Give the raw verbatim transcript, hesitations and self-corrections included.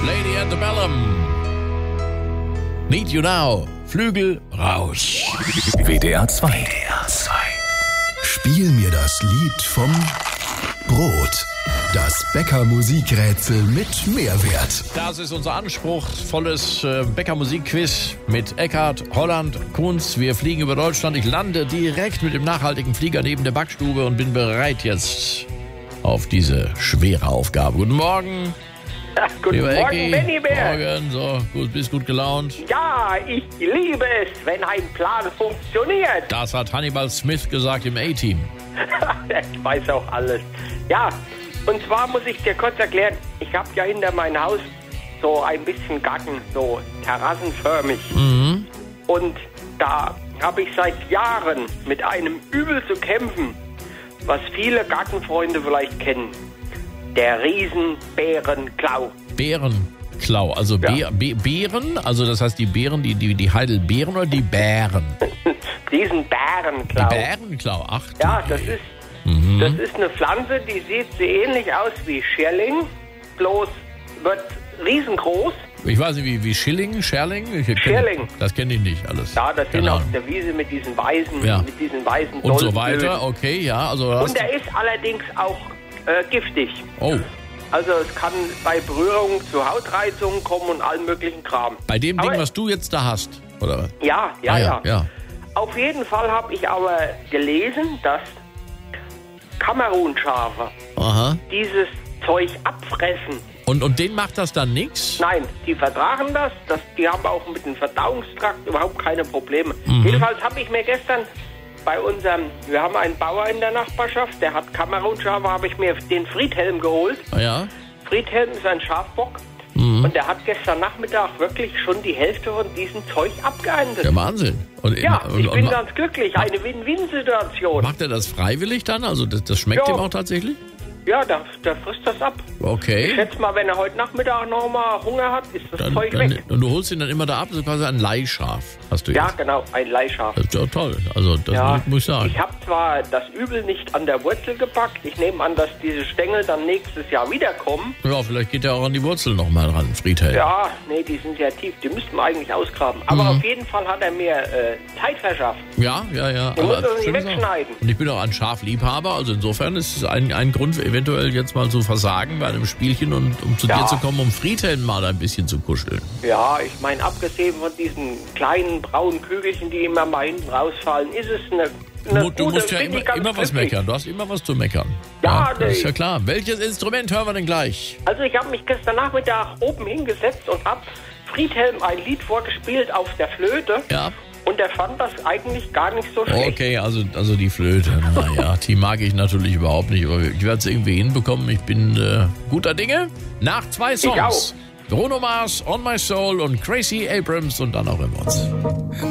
Lady Antebellum. Need You Now. Flügel raus. W D R zwei. W D R zwei. Spiel mir das Lied vom Brot. Das Bäcker-Musikrätsel mit Mehrwert. Das ist unser anspruchsvolles äh, Bäcker-Musik-Quiz mit Eckhard, Holland, Kunz. Wir fliegen über Deutschland. Ich lande direkt mit dem nachhaltigen Flieger neben der Backstube und bin bereit jetzt auf diese schwere Aufgabe. Guten Morgen. Ja, guten Lieber Morgen, Ecki. Benny Bär. Morgen, so, gut, bist gut gelaunt. Ja, ich liebe es, wenn ein Plan funktioniert. Das hat Hannibal Smith gesagt im A-Team. Ich weiß auch alles. Ja, und zwar muss ich dir kurz erklären, ich habe ja hinter mein Haus so ein bisschen Garten, so terrassenförmig. Mhm. Und da habe ich seit Jahren mit einem Übel zu kämpfen, was viele Gartenfreunde vielleicht kennen. Der Riesenbärenklau. Bärenklau, also Ja. Be- Be- Beeren, also das heißt die Beeren, die, die, die Heidelbeeren oder die Bären? Diesen Bärenklau. Die Bärenklau, ach du Ja, das je. ist, Mhm. das ist eine Pflanze, die sieht so ähnlich aus wie Schierling, bloß wird riesengroß. Ich weiß nicht, wie, wie Schilling, Scherling? Ich kenn- Schierling. Das kenne ich nicht alles. Ja, das sind Keine auf Ahnung. der Wiese mit diesen weißen, Ja. mit diesen weißen Und so Doldenblüten. weiter, okay, ja. Also du hast, Und der ist allerdings auch äh, giftig. oh, Also es kann bei Berührung zu Hautreizungen kommen und allen möglichen Kram. bei dem Aber- Ding, was du jetzt da hast, oder? Ja, ja, Ah, ja. ja. Auf jeden Fall habe ich aber gelesen, dass Kamerunschafe Aha. dieses Zeug abfressen. Und, und denen macht das dann nichts? Nein, die vertragen das, das. Die haben auch mit dem Verdauungstrakt überhaupt keine Probleme. Mhm. Jedenfalls habe ich mir gestern bei unserem, wir haben einen Bauer in der Nachbarschaft, der hat Kamerunschafe, habe ich mir den Friedhelm geholt. Ah, ja. Friedhelm ist ein Schafbock. Mhm. Und der hat gestern Nachmittag wirklich schon die Hälfte von diesem Zeug abgeerntet. Der Wahnsinn. Und, Ja, und, ich und, bin ma- ganz glücklich. Eine Win-Win-Situation. macht er das freiwillig dann? Also das, das schmeckt Ja. ihm auch tatsächlich? Ja, der, der frisst das ab. Ich Okay. schätze mal, wenn er heute Nachmittag noch mal Hunger hat, ist das Dann, Zeug dann, weg. und du holst ihn dann immer da ab, das ist quasi ein Leihschaf, hast du Ja, jetzt. genau, ein Leihschaf. Das ist ja toll. Also das Ja, muss ich sagen. ich habe zwar das Übel nicht an der Wurzel gepackt. Ich nehme an, dass diese Stängel dann nächstes Jahr wiederkommen. Ja, vielleicht geht er auch an die Wurzel nochmal ran, Friedhelm. Ja, nee, die sind sehr tief. Die müssten wir eigentlich ausgraben. Aber auf jeden Fall hat er mir äh, Zeit verschafft. Ja, ja, ja. Du musst das nicht schöne Sache. wegschneiden. Und ich bin auch ein Schafliebhaber, also insofern ist es ein, ein Grund, eventuell jetzt mal zu versagen bei einem Spielchen und um zu Ja. dir zu kommen, um Friedhelm mal ein bisschen zu kuscheln. Ja, ich meine, abgesehen von diesen kleinen braunen Kügelchen, die immer mal hinten rausfallen, ist es eine, eine Du, du gute, musst ja bin ich immer, ganz immer was glücklich. meckern. Du hast immer was zu meckern. Ja, das ist nee. ja klar. Welches Instrument hören wir denn gleich? Also ich habe mich gestern Nachmittag oben hingesetzt und habe Friedhelm ein Lied vorgespielt auf der Flöte. Ja. Und er fand das eigentlich gar nicht so schlecht. Okay, also, also die Flöte. Naja, die mag ich natürlich überhaupt nicht, aber ich werde es irgendwie hinbekommen. Ich bin äh, guter Dinge. Nach zwei Songs. Bruno Mars, On My Soul und Gracie Abrams und dann auch immer uns.